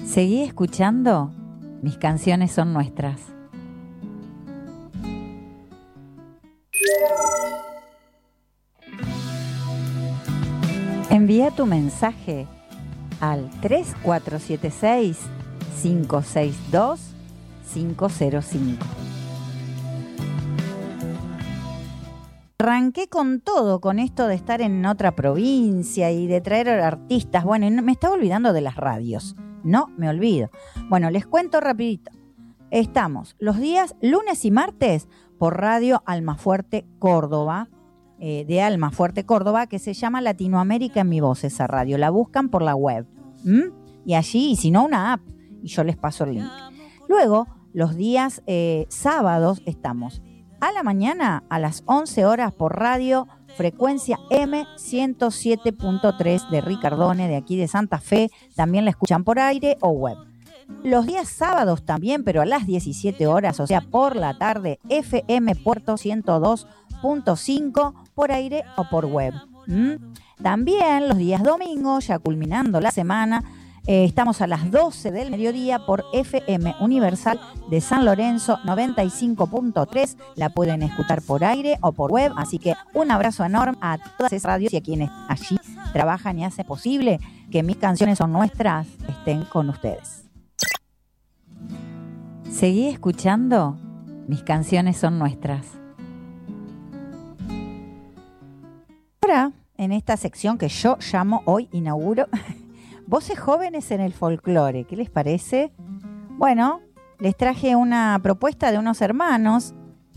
Seguí escuchando, mis canciones son nuestras. Envía tu mensaje al 3476-562-505. Arranqué con todo, con esto de estar en otra provincia y de traer artistas. Bueno, y me estaba olvidando de las radios. No me olvido. Bueno, les cuento rapidito. Estamos los días lunes y martes por Radio Almafuerte Córdoba, de Almafuerte Córdoba, que se llama Latinoamérica en mi voz, esa radio. La buscan por la web. Y allí, y si no, una app, y yo les paso el link. Luego, los días sábados estamos a la mañana a las 11 horas por radio frecuencia M107.3 de Ricardone, de aquí de Santa Fe. También la escuchan por aire o web. Los días sábados también, pero a las 17 horas, o sea, por la tarde, FM Puerto 102.5 por aire o por web. También los días domingos, ya culminando la semana, estamos a las 12 del mediodía por FM Universal de San Lorenzo 95.3. La pueden escuchar por aire o por web. Así que un abrazo enorme a todas esas radios y a quienes allí trabajan y hacen posible que mis canciones son nuestras estén con ustedes. Seguí escuchando, mis canciones son nuestras. Ahora, en esta sección que yo llamo, hoy inauguro, Voces jóvenes en el folclore. ¿Qué les parece? Bueno, les traje una propuesta de unos hermanos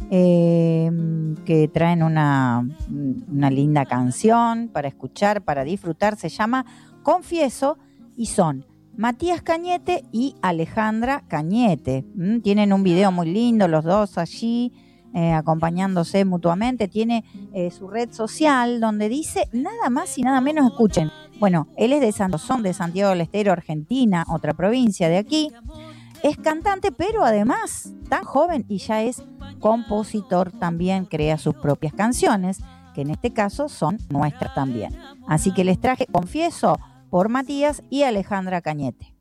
que traen una linda canción para escuchar, para disfrutar. Se llama Confieso y son Matías Cañete y Alejandra Cañete. Tienen un video muy lindo los dos allí, acompañándose mutuamente. Tiene su red social donde dice nada más y nada menos, escuchen. Bueno, él es de son de Santiago del Estero, Argentina, otra provincia de aquí. Es cantante, pero además tan joven y ya es compositor también, crea sus propias canciones, que en este caso son nuestras también. Así que les traje Confieso por Matías y Alejandra Cañete.